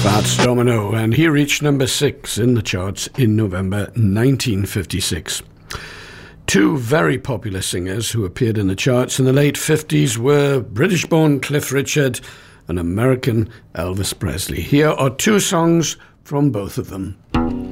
Fats Domino, and he reached number 6 in the charts in November 1956. Two very popular singers who appeared in the charts in the late 50s were British-born Cliff Richard and American Elvis Presley. Here are two songs from both of them.